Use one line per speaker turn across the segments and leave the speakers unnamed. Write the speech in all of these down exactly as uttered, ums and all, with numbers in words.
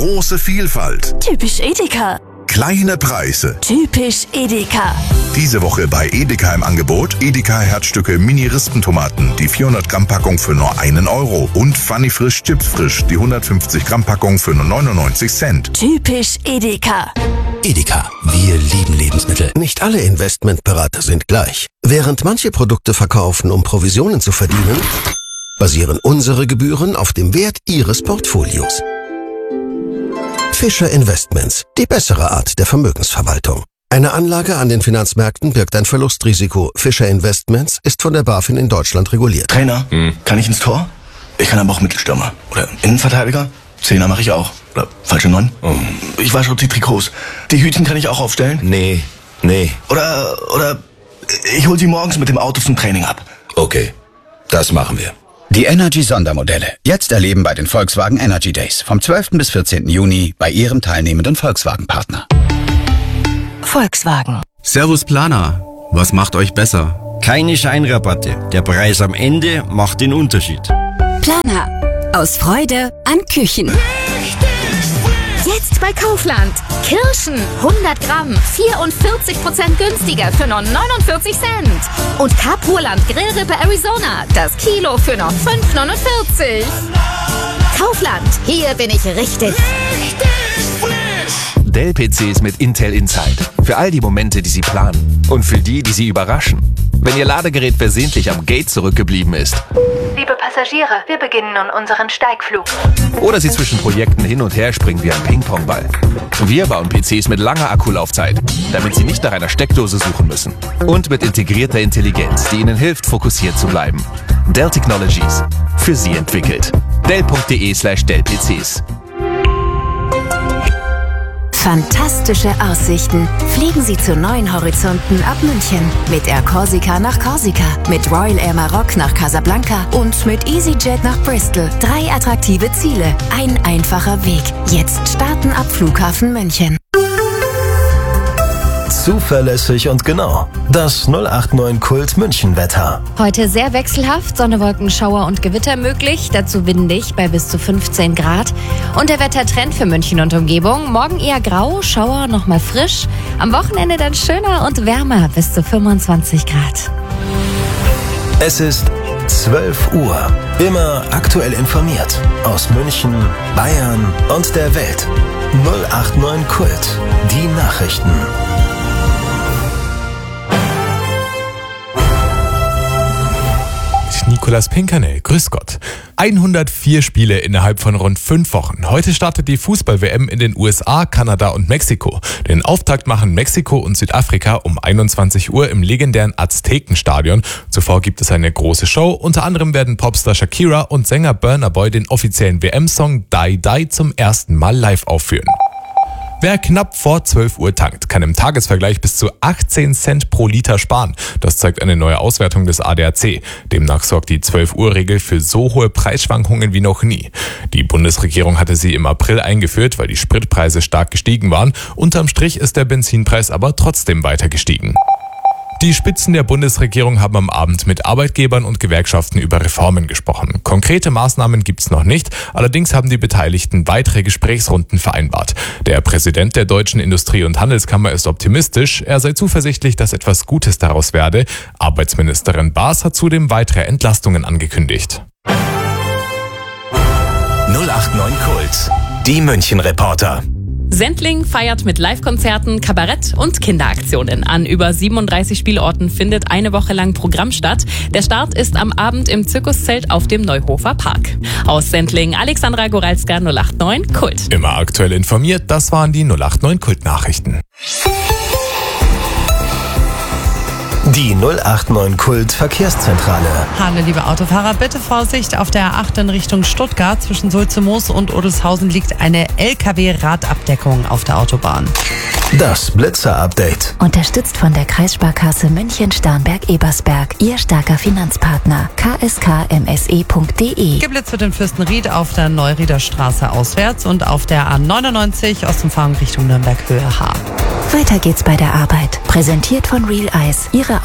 Große Vielfalt.
Typisch Edeka.
Kleine Preise.
Typisch Edeka.
Diese Woche bei Edeka im Angebot Edeka Herzstücke Mini-Rispentomaten, die vierhundert Gramm Packung für nur einen Euro und Funny Frisch Chips Frisch, die hundertfünfzig Gramm Packung für nur neunundneunzig Cent.
Typisch Edeka.
Edeka, wir lieben Lebensmittel.
Nicht alle Investmentberater sind gleich. Während manche Produkte verkaufen, um Provisionen zu verdienen, basieren unsere Gebühren auf dem Wert Ihres Portfolios. Fischer Investments, die bessere Art der Vermögensverwaltung. Eine Anlage an den Finanzmärkten birgt ein Verlustrisiko. Fischer Investments ist von der BaFin in Deutschland reguliert.
Trainer, hm. kann ich ins Tor? Ich kann aber auch Mittelstürmer. Oder Innenverteidiger? Zehner mache ich auch. Oder falsche Neun? Oh. Ich wasche auch die Trikots. Die Hütchen kann ich auch aufstellen?
Nee, nee.
Oder, oder ich hol sie morgens mit dem Auto zum Training ab.
Okay, das machen wir.
Die Energy-Sondermodelle. Jetzt erleben bei den Volkswagen Energy Days. Vom zwölften bis vierzehnten Juni bei Ihrem teilnehmenden Volkswagen-Partner.
Volkswagen.
Servus Planer. Was macht euch besser?
Keine Scheinrabatte. Der Preis am Ende macht den Unterschied.
Planer. Aus Freude an Küchen.
Jetzt bei Kaufland. Kirschen hundert Gramm, vierundvierzig Prozent günstiger für nur neunundvierzig Cent. Und Kapurland Grillrippe Arizona, das Kilo für nur fünf neunundvierzig. Kaufland, hier bin ich richtig.
Dell-P Cs mit Intel Inside. Für all die Momente, die Sie planen. Und für die, die Sie überraschen. Wenn Ihr Ladegerät versehentlich am Gate zurückgeblieben ist.
Liebe Passagiere, wir beginnen nun unseren Steigflug.
Oder Sie zwischen Projekten hin und her springen wie ein Ping-Pong-Ball. Wir bauen P Cs mit langer Akkulaufzeit, damit Sie nicht nach einer Steckdose suchen müssen. Und mit integrierter Intelligenz, die Ihnen hilft, fokussiert zu bleiben. Dell Technologies. Für Sie entwickelt. Dell.de slash Dell-PCs.
Fantastische Aussichten. Fliegen Sie zu neuen Horizonten ab München. Mit Air Corsica nach Korsika, mit Royal Air Maroc nach Casablanca und mit EasyJet nach Bristol. Drei attraktive Ziele, ein einfacher Weg. Jetzt starten ab Flughafen München.
Zuverlässig und genau. Das null acht neun Kult München Wetter.
Heute sehr wechselhaft, Sonne, Wolken, Schauer und Gewitter möglich. Dazu windig bei bis zu fünfzehn Grad. Und der Wettertrend für München und Umgebung. Morgen eher grau, Schauer nochmal frisch. Am Wochenende dann schöner und wärmer bis zu fünfundzwanzig Grad.
Es ist zwölf Uhr. Immer aktuell informiert. Aus München, Bayern und der Welt. null acht neun Kult. Die Nachrichten.
Nicolas Pinkernel, grüß Gott. hundertvier Spiele innerhalb von rund fünf Wochen. Heute startet die Fußball-W M in den U S A, Kanada und Mexiko. Den Auftakt machen Mexiko und Südafrika um einundzwanzig Uhr im legendären Aztekenstadion. Zuvor gibt es eine große Show. Unter anderem werden Popstar Shakira und Sänger Burna Boy den offiziellen W M-Song Die Die zum ersten Mal live aufführen. Wer knapp vor zwölf Uhr tankt, kann im Tagesvergleich bis zu achtzehn Cent pro Liter sparen. Das zeigt eine neue Auswertung des A D A C. Demnach sorgt die zwölf Uhr Regel für so hohe Preisschwankungen wie noch nie. Die Bundesregierung hatte sie im April eingeführt, weil die Spritpreise stark gestiegen waren. Unterm Strich ist der Benzinpreis aber trotzdem weiter gestiegen. Die Spitzen der Bundesregierung haben am Abend mit Arbeitgebern und Gewerkschaften über Reformen gesprochen. Konkrete Maßnahmen gibt's noch nicht, allerdings haben die Beteiligten weitere Gesprächsrunden vereinbart. Der Präsident der Deutschen Industrie- und Handelskammer ist optimistisch, er sei zuversichtlich, dass etwas Gutes daraus werde. Arbeitsministerin Baas hat zudem weitere Entlastungen angekündigt.
null acht neun Kult. Die München-Reporter.
Sendling feiert mit Live-Konzerten, Kabarett und Kinderaktionen. An über siebenunddreißig Spielorten findet eine Woche lang Programm statt. Der Start ist am Abend im Zirkuszelt auf dem Neuhofer Park. Aus Sendling, Alexandra Goralska, null acht neun Kult.
Immer aktuell informiert, das waren die null acht neun Kult-Nachrichten.
Die null acht neun Kult Verkehrszentrale.
Hallo liebe Autofahrer, bitte Vorsicht, auf der A acht in Richtung Stuttgart zwischen Sulzemoos und Odelshausen liegt eine L K W-Radabdeckung auf der Autobahn.
Das Blitzer-Update.
Unterstützt von der Kreissparkasse München-Starnberg-Ebersberg, Ihr starker Finanzpartner. k s k m s e punkt d e.
Geblitzt wird in Fürstenried auf der Neurieder Straße auswärts und auf der A neunundneunzig Ostumfahrung Richtung Nürnberg-Höhe H.
Weiter geht's bei der Arbeit. Präsentiert von Real Eyes, Ihre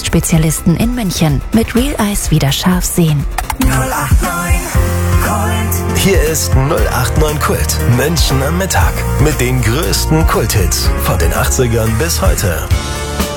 Augenarztspezialisten in München. Mit Real Eyes wieder scharf sehen.
null acht neun Kult.
Hier ist null acht neun Kult, München am Mittag. Mit den größten Kulthits von den achtzigern bis heute.